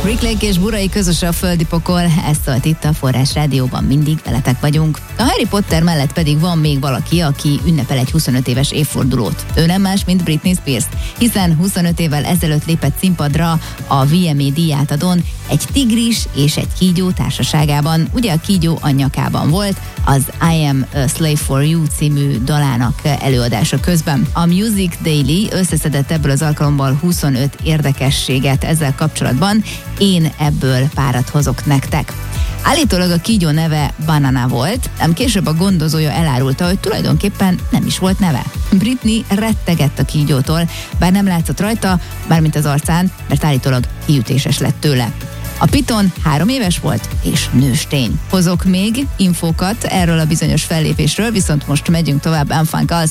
Rick Lake és Burai közös a földi pokol, ezt szólt itt a Forrás Rádióban, mindig veletek vagyunk. A Harry Potter mellett pedig van még valaki, aki ünnepel egy 25 éves évfordulót. Ő nem más, mint Britney Spears, hiszen 25 évvel ezelőtt lépett színpadra a VMA díjátadón egy tigris és egy kígyó társaságában. Ugye a kígyó a nyakában volt, az I Am a Slave for You című dalának előadása közben. A Music Daily összeszedett ebből az alkalommal 25 érdekességet ezzel kapcsolatban, én ebből párat hozok nektek. Állítólag a kígyó neve Banana volt, ám később a gondozója elárulta, hogy tulajdonképpen nem is volt neve. Britney rettegett a kígyótól, bár nem látszott rajta, bármint az arcán, mert állítólag kiütéses lett tőle. A piton 3 éves volt, és nőstény. Hozok még infókat erről a bizonyos fellépésről, viszont most megyünk tovább. I'm Funk